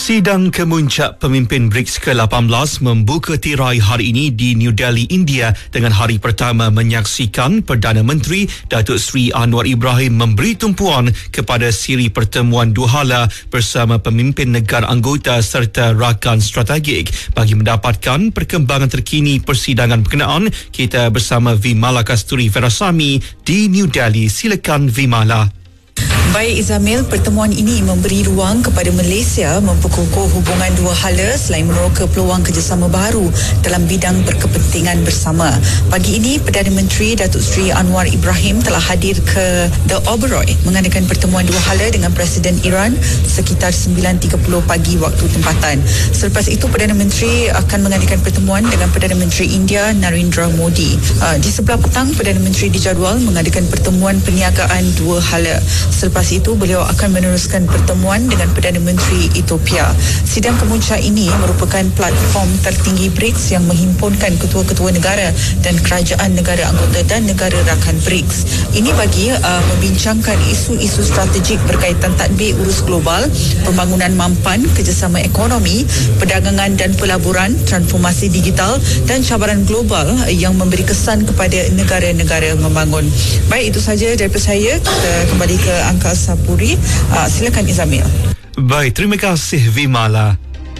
Sidang kemuncak pemimpin BRICS ke-18 membuka tirai hari ini di New Delhi, India dengan hari pertama menyaksikan Perdana Menteri Datuk Seri Anwar Ibrahim memberi tumpuan kepada siri pertemuan dua hala bersama pemimpin negara anggota serta rakan strategik. Bagi mendapatkan perkembangan terkini persidangan berkenaan, kita bersama Vimala Kasturi Verasamy di New Delhi. Silakan Vimala. Baik Izamil, pertemuan ini memberi ruang kepada Malaysia memperkukuh hubungan dua hala selain meneroka peluang kerjasama baru dalam bidang berkepentingan bersama. Pagi ini, Perdana Menteri Datuk Seri Anwar Ibrahim telah hadir ke The Oberoi mengadakan pertemuan dua hala dengan Presiden Iran sekitar 9.30 pagi waktu tempatan. Selepas itu, Perdana Menteri akan mengadakan pertemuan dengan Perdana Menteri India Narendra Modi. Di sebelah petang, Perdana Menteri dijadual mengadakan pertemuan perniagaan dua hala. Selepas itu, beliau akan meneruskan pertemuan dengan Perdana Menteri Ethiopia. Sidang kemuncak ini merupakan platform tertinggi BRICS yang menghimpunkan ketua-ketua negara dan kerajaan negara anggota dan negara rakan BRICS. Ini bagi membincangkan isu-isu strategik berkaitan tadbir urus global, pembangunan mampan, kerjasama ekonomi, perdagangan dan pelaburan, transformasi digital dan cabaran global yang memberi kesan kepada negara-negara membangun. Baik, itu saja daripada saya. Kita kembali ke Angka Sapuri. Silakan Izamil. Baik, terima kasih Vimala.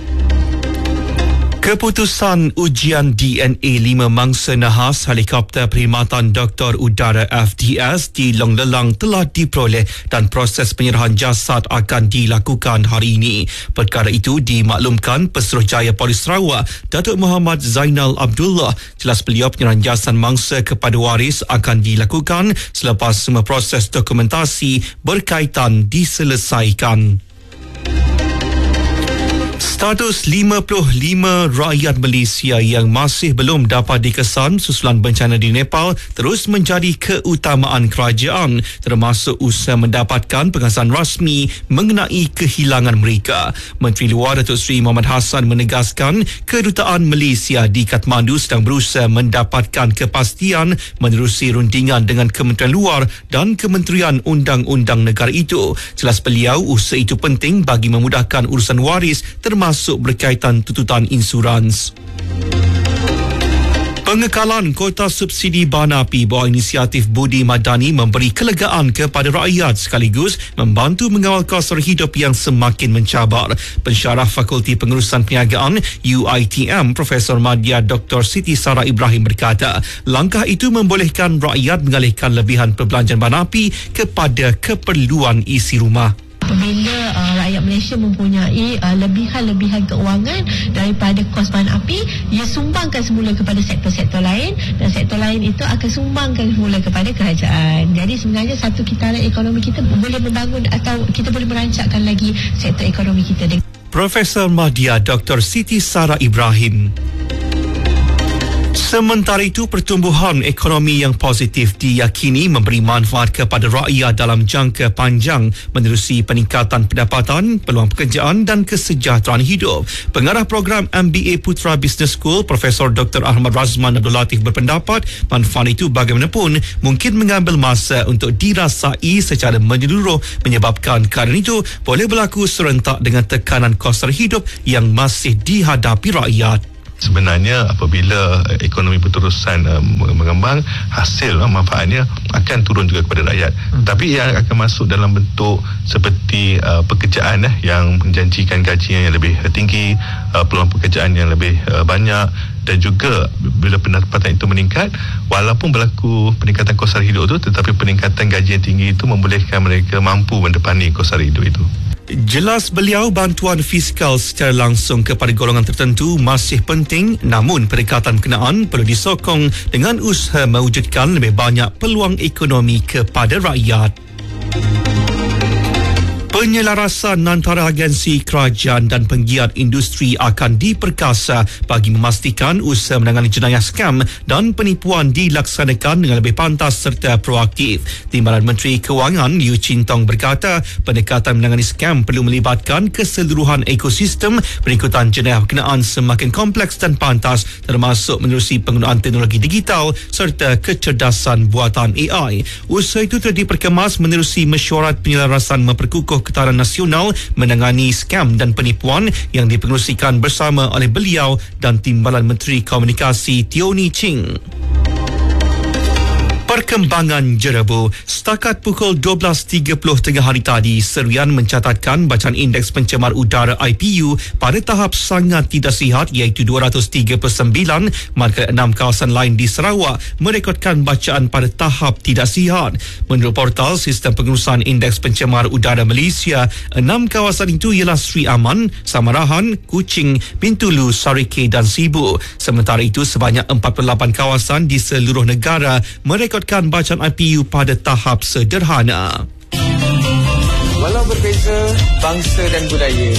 Keputusan ujian DNA 5 mangsa nahas helikopter perkhidmatan Doktor Udara FDS di Long Lelang telah diperoleh dan proses penyerahan jasad akan dilakukan hari ini. Perkara itu dimaklumkan Pesuruhjaya Polis Sarawak, Datuk Muhammad Zainal Abdullah. Jelas beliau penyerahan jasad mangsa kepada waris akan dilakukan selepas semua proses dokumentasi berkaitan diselesaikan. Status 55 rakyat Malaysia yang masih belum dapat dikesan susulan bencana di Nepal terus menjadi keutamaan kerajaan, termasuk usaha mendapatkan pengasahan rasmi mengenai kehilangan mereka. Menteri Luar Datuk Seri Muhammad Hassan menegaskan Kedutaan Malaysia di Kathmandu sedang berusaha mendapatkan kepastian menerusi rundingan dengan Kementerian Luar dan Kementerian Undang-Undang negara itu. Jelas beliau, usaha itu penting bagi memudahkan urusan waris termasuk berkaitan tuntutan insurans. Pengekalan kota subsidi bahan api bawah inisiatif Budi Madani memberi kelegaan kepada rakyat sekaligus membantu mengawal kos hidup yang semakin mencabar. Pensyarah Fakulti Pengurusan Perniagaan UiTM Profesor Madya Dr. Siti Sarah Ibrahim berkata, langkah itu membolehkan rakyat mengalihkan lebihan perbelanjaan bahan api kepada keperluan isi rumah. Apabila rakyat Malaysia mempunyai lebihan-lebihan keuangan daripada kos bahan api, ia sumbangkan semula kepada sektor-sektor lain dan sektor lain itu akan sumbangkan semula kepada kerajaan. Jadi sebenarnya satu kitaran ekonomi kita boleh membangun atau kita boleh merancangkan lagi sektor ekonomi kita. Profesor Madya Dr. Siti Sarah Ibrahim. Sementara itu, pertumbuhan ekonomi yang positif diyakini memberi manfaat kepada rakyat dalam jangka panjang menerusi peningkatan pendapatan, peluang pekerjaan dan kesejahteraan hidup. Pengarah program MBA Putra Business School, Profesor Dr. Ahmad Razman Abdul Latif berpendapat manfaat itu bagaimanapun mungkin mengambil masa untuk dirasai secara menyeluruh menyebabkan keadaan itu boleh berlaku serentak dengan tekanan kos hidup yang masih dihadapi rakyat. Sebenarnya apabila ekonomi berterusan mengembang, hasil manfaatnya akan turun juga kepada rakyat. Tapi yang akan masuk dalam bentuk seperti pekerjaan yang menjanjikan gaji yang lebih tinggi, peluang pekerjaan yang lebih banyak, dan juga bila pendapatan itu meningkat, walaupun berlaku peningkatan kos hidup itu, tetapi peningkatan gaji yang tinggi itu membolehkan mereka mampu mendepani kos hidup itu. Jelas beliau, bantuan fiskal secara langsung kepada golongan tertentu masih penting, namun pendekatan berkenaan perlu disokong dengan usaha mewujudkan lebih banyak peluang ekonomi kepada rakyat. Penyelarasan antara agensi kerajaan dan penggiat industri akan diperkasa bagi memastikan usaha menangani jenayah skam dan penipuan dilaksanakan dengan lebih pantas serta proaktif. Timbalan Menteri Kewangan Liu Chin Tong berkata, pendekatan menangani skam perlu melibatkan keseluruhan ekosistem. Pengikutan jenayah berkenaan semakin kompleks dan pantas, termasuk menerusi penggunaan teknologi digital serta kecerdasan buatan AI. Usaha itu telah diperkemas menerusi mesyuarat penyelarasan memperkukuh Ketahanan Nasional menangani skam dan penipuan yang dipengerusikan bersama oleh beliau dan Timbalan Menteri Komunikasi Tioni Ching. Perkembangan jerebu. Setakat pukul 12.30 tengah hari tadi, Serian mencatatkan bacaan indeks pencemar udara IPU pada tahap sangat tidak sihat iaitu 239, manakala 6 kawasan lain di Sarawak merekodkan bacaan pada tahap tidak sihat. Menurut portal Sistem Pengurusan Indeks Pencemar Udara Malaysia, 6 kawasan itu ialah Sri Aman, Samarahan, Kuching, Bintulu, Sarike dan Sibu. Sementara itu, sebanyak 48 kawasan di seluruh negara merekodkan bacaan IPU pada tahap sederhana. Walau berbeza bangsa dan budaya,